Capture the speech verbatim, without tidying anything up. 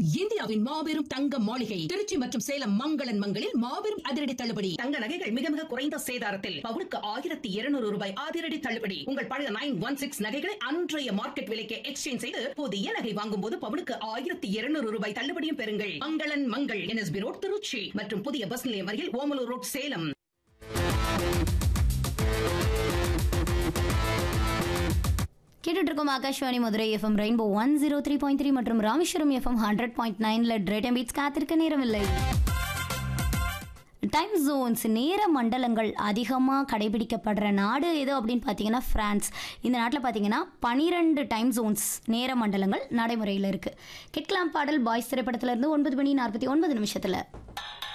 இந்தியாவின் மாபெரும் தங்க மாளிகை திருச்சி மற்றும் சேலம் மங்களன் மங்களில் மாபெரும் அதிரடி தள்ளுபடி. தங்க நகைகள் மிக மிக குறைந்த சேதாரத்தில் பவுனுக்கு ஆயிரத்தி இருநூறு ரூபாய் அதிரடி தள்ளுபடி. உங்கள் பழைய நைன் ஒன் சிக்ஸ் நகைகளை அன்றைய மார்க்கெட் விலைக்கு எக்ஸ்சேஞ்ச் செய்து புதிய நகை வாங்கும் போது பவுனுக்கு ஆயிரத்தி இருநூறு ரூபாய் தள்ளுபடியும் பெறுங்கள். மங்களன் மங்கள் என்எஸ்பி ரோட் திருச்சி மற்றும் புதிய பஸ் நிலையம் அருகில் ஓமலூர் ரோட் சேலம். கேட்டுட்டு இருக்கோம் Akashvani Madurai FM rainbow one zero three point three மற்றும் ராமேஸ்வரம் எஃப்எம் ஹண்ட்ரட் பாயிண்ட் நைன்ல டிரேட்டம் பீட்ஸ் காத்திருக்க நேரமில்லை. டைம் ஜோன்ஸ் நேர மண்டலங்கள் அதிகமாக கடைபிடிக்கப்படுற நாடு எது அப்படின்னு பார்த்தீங்கன்னா ஃப்ரான்ஸ். இந்த நாட்டில் பார்த்தீங்கன்னா பனிரெண்டு டைம் ஜோன்ஸ் நேர மண்டலங்கள் நடைமுறையில் இருக்குது. கேட்கலாம் பாடல் பாய்ஸ் திரைப்படத்திலிருந்து ஒன்பது மணி நாற்பத்தி ஒன்பது நிமிஷத்தில்.